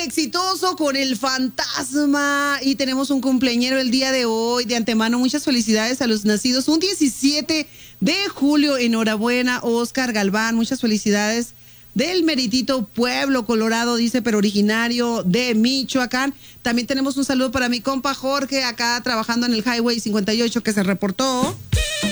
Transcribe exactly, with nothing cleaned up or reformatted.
exitoso con el fantasma y tenemos un cumpleañero el día de hoy. De antemano, muchas felicidades a los nacidos un diecisiete de julio. Enhorabuena, Oscar Galván, muchas felicidades del meritito Pueblo Colorado, dice, pero originario de Michoacán. También tenemos un saludo para mi compa Jorge, acá trabajando en el Highway cincuenta y ocho, que se reportó.